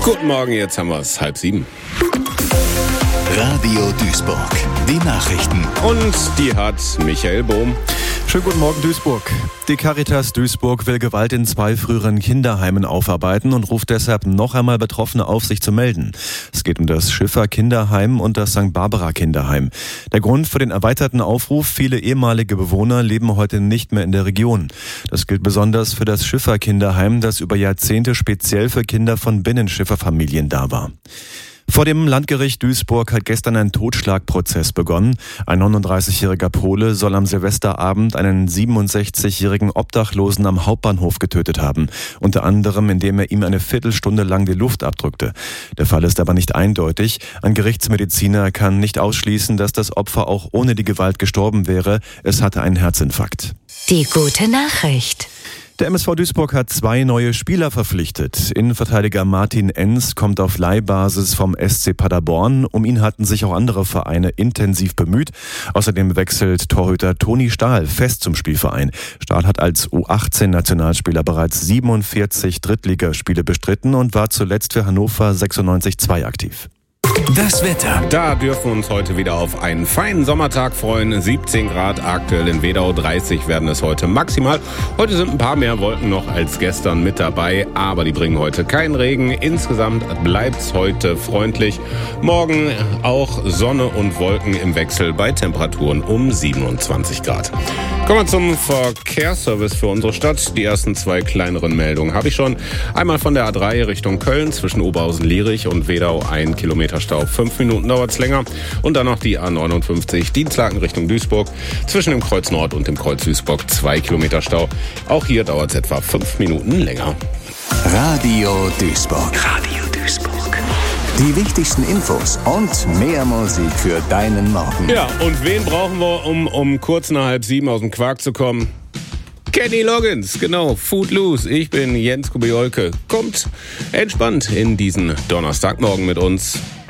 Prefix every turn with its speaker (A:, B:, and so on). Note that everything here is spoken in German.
A: Guten Morgen, jetzt haben wir es 6:30.
B: Radio Duisburg, die Nachrichten.
A: Und die hat Michael Bohm.
C: Schönen guten Morgen, Duisburg. Die Caritas Duisburg will Gewalt in 2 früheren Kinderheimen aufarbeiten und ruft deshalb noch einmal Betroffene auf, sich zu melden. Es geht um das Schiffer Kinderheim und das St. Barbara Kinderheim. Der Grund für den erweiterten Aufruf: viele ehemalige Bewohner leben heute nicht mehr in der Region. Das gilt besonders für das Schiffer Kinderheim, das über Jahrzehnte speziell für Kinder von Binnenschifferfamilien da war. Vor dem Landgericht Duisburg hat gestern ein Totschlagprozess begonnen. Ein 39-jähriger Pole soll am Silvesterabend einen 67-jährigen Obdachlosen am Hauptbahnhof getötet haben. Unter anderem, indem er ihm eine Viertelstunde lang die Luft abdrückte. Der Fall ist aber nicht eindeutig. Ein Gerichtsmediziner kann nicht ausschließen, dass das Opfer auch ohne die Gewalt gestorben wäre. Es hatte einen Herzinfarkt.
D: Die gute Nachricht.
C: Der MSV Duisburg hat 2 neue Spieler verpflichtet. Innenverteidiger Martin Enz kommt auf Leihbasis vom SC Paderborn. Um ihn hatten sich auch andere Vereine intensiv bemüht. Außerdem wechselt Torhüter Toni Stahl fest zum Spielverein. Stahl hat als U18-Nationalspieler bereits 47 Drittligaspiele bestritten und war zuletzt für Hannover 96-2 aktiv.
B: Das Wetter.
A: Da dürfen wir uns heute wieder auf einen feinen Sommertag freuen. 17 Grad aktuell in Wedau, 30 werden es heute maximal. Heute sind ein paar mehr Wolken noch als gestern mit dabei, aber die bringen heute keinen Regen. Insgesamt bleibt es heute freundlich. Morgen auch Sonne und Wolken im Wechsel bei Temperaturen um 27 Grad. Kommen wir zum Verkehrsservice für unsere Stadt. Die ersten 2 kleineren Meldungen habe ich schon. Einmal von der A3 Richtung Köln zwischen Oberhausen-Lierich und Wedau 1 Kilometer Stau. 5 Minuten dauert es länger. Und dann noch die A59 Dienstlaken Richtung Duisburg. Zwischen dem Kreuz Nord und dem Kreuz Duisburg 2 Kilometer Stau. Auch hier dauert es etwa 5 Minuten länger.
B: Radio Duisburg. Radio Duisburg. Die wichtigsten Infos und mehr Musik für deinen Morgen.
A: Ja, und wen brauchen wir, um kurz nach 6:30 aus dem Quark zu kommen? Kenny Loggins, genau, Footloose. Ich bin Jens Kubiolke. Kommt entspannt in diesen Donnerstagmorgen mit uns.